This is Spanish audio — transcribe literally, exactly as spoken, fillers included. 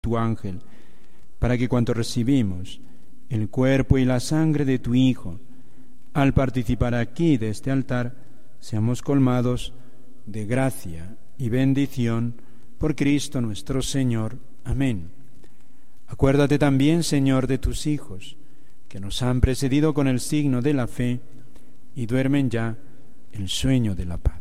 tu ángel, para que cuanto recibimos el cuerpo y la sangre de tu Hijo, al participar aquí de este altar, seamos colmados de gracia y bendición por Cristo nuestro Señor. Amén. Acuérdate también, Señor, de tus hijos, que nos han precedido con el signo de la fe y duermen ya el sueño de la paz.